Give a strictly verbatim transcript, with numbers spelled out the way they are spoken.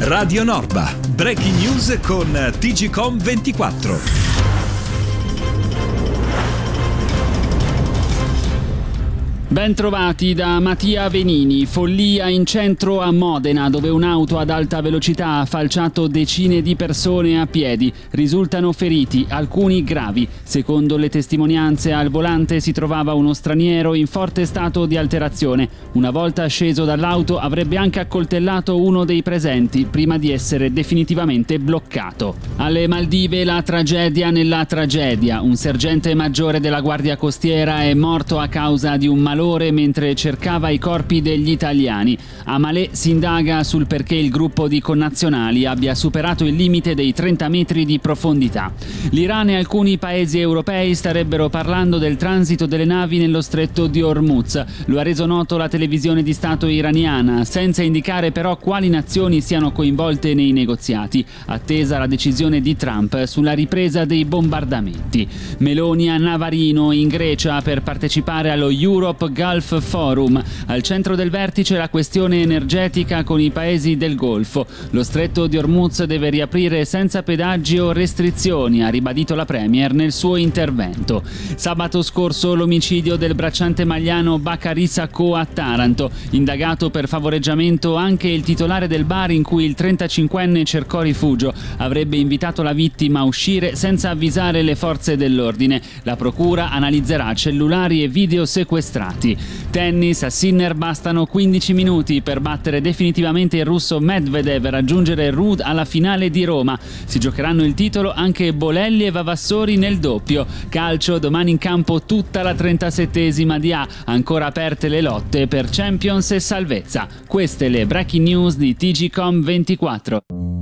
Radio Norba. Breaking news con T G C O M ventiquattro. Ben trovati da Mattia Venini. Follia in centro a Modena, dove un'auto ad alta velocità ha falciato decine di persone a piedi. Risultano feriti, alcuni gravi. Secondo le testimonianze, al volante si trovava uno straniero in forte stato di alterazione. Una volta sceso dall'auto avrebbe anche accoltellato uno dei presenti prima di essere definitivamente bloccato. Alle Maldive la tragedia nella tragedia. Un sergente maggiore della Guardia Costiera è morto a causa di un malore mentre cercava i corpi degli italiani. A Malé si indaga sul perché il gruppo di connazionali abbia superato il limite dei trenta metri di profondità. L'Iran e alcuni paesi europei starebbero parlando del transito delle navi nello stretto di Hormuz. Lo ha reso noto la televisione di Stato iraniana, senza indicare però quali nazioni siano coinvolte nei negoziati, attesa la decisione di Trump sulla ripresa dei bombardamenti. Meloni a Navarino, in Grecia, per partecipare allo Europe Gulf Forum. Al centro del vertice la questione energetica con i paesi del Golfo. Lo stretto di Hormuz deve riaprire senza pedaggi o restrizioni, ha ribadito la Premier nel suo intervento. Sabato scorso l'omicidio del bracciante maliano Bakary Sacco a Taranto. Indagato per favoreggiamento anche il titolare del bar in cui il trentacinquenne cercò rifugio. Avrebbe invitato la vittima a uscire senza avvisare le forze dell'ordine. La procura analizzerà cellulari e video sequestrati. Tennis, a Sinner bastano quindici minuti per battere definitivamente il russo Medvedev e raggiungere Ruud alla finale di Roma. Si giocheranno il titolo anche Bolelli e Vavassori nel doppio. Calcio, domani in campo tutta la trentasettesima di A, ancora aperte le lotte per Champions e salvezza. Queste le breaking news di T G C O M ventiquattro.